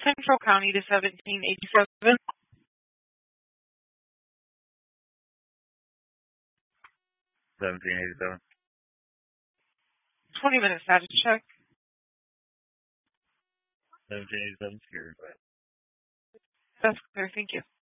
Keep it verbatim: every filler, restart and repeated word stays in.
Central County to seventeen eighty-seven. seventeen eighty-seven. twenty minute status check. seventeen eighty-seven security. That's clear. Thank you.